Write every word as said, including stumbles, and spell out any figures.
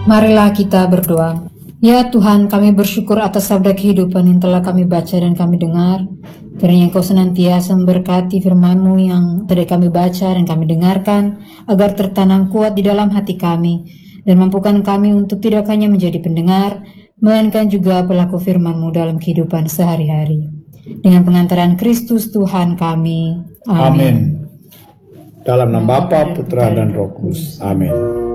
Marilah kita berdoa. Ya Tuhan, kami bersyukur atas sabda kehidupan yang telah kami baca dan kami dengar. Kiranya Engkau senantiasa memberkati firman-Mu yang tadi kami baca dan kami dengarkan, agar tertanam kuat di dalam hati kami, dan mampukan kami untuk tidak hanya menjadi pendengar, melainkan juga pelaku firman-Mu dalam kehidupan sehari-hari. Dengan pengantaran Kristus Tuhan kami. Amin. Amin. Dalam nama Bapa, Putra, dan Roh Kudus. Amin.